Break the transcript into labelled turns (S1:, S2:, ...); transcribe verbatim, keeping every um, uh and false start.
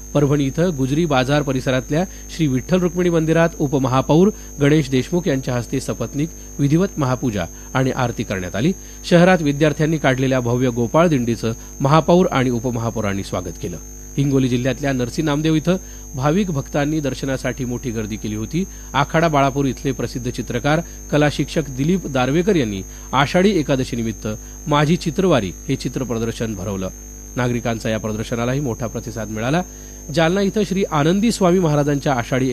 S1: परभणी इथं गुजरी बाजार परिसरातल्या श्री विठ्ठल रुक्मिणी मंदिरात उपमहापौर गणेश देशमुख यांच्या हस्ते सपत्नीक, विधिवत महापूजा आणि आरती करण्यात आली. शहरात विद्यार्थ्यांनी काढलेल्या भव्य गोपाळ दिंडीचं महापौर आणि उपमहापौरांनी स्वागत केलं. हिंगोली जिल्ह्यातल्या नरसी नामदेव इथं भाविक भक्तांनी दर्शनासाठी मोठी गर्दी केली होती. आखाडा बाळापूर इथले प्रसिद्ध चित्रकार कला शिक्षक दिलीप दारवेकर यांनी आषाढी एकादशीनिमित्त माझी चित्रवारी हे चित्र प्रदर्शन भरवलं. नागरिकांचा या प्रदर्शनालाही मोठा प्रतिसाद मिळाला. जालना इथं श्री आनंदी स्वामी महाराजांच्या आषाढी